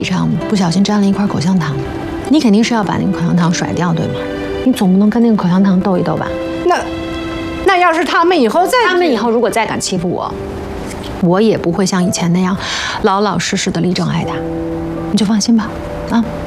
上不小心沾了一块口香糖，你肯定是要把那个口香糖甩掉，对吗？你总不能跟那个口香糖斗一斗吧？ 那要是他们以后如果再敢欺负我，我也不会像以前那样老老实实的立正挨打，你就放心吧，啊。